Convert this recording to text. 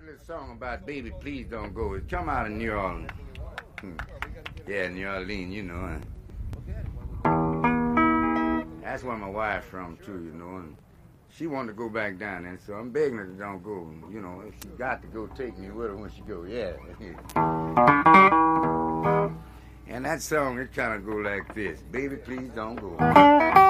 little song about Baby Please Don't Go. It come out of New Orleans. Yeah, New Orleans, you know. That's where my wife from too, you know. And she wanted to go back down there, so I'm begging her to don't go. You know, if she got to go, take me with her when she go. Yeah. And that song, it kind of go like this: Baby, please don't go.